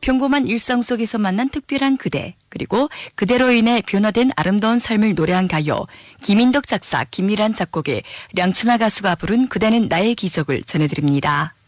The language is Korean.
평범한 일상 속에서 만난 특별한 그대, 그리고 그대로 인해 변화된 아름다운 삶을 노래한 가요, 김인덕 작사, 김미란 작곡의 량춘하 가수가 부른 그대는 나의 기적을 전해드립니다.